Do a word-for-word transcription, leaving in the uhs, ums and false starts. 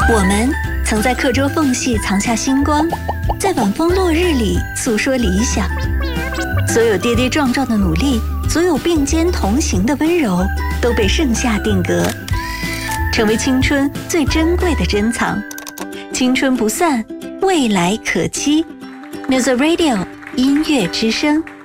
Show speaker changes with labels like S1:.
S1: 我们曾在课桌缝隙藏下星光，在晚风落日里诉说理想。所有跌跌撞撞的努力，所有并肩同行的温柔，都被盛夏定格，成为青春最珍贵的珍藏。青春不散，未来可期。Music Radio 音乐之声。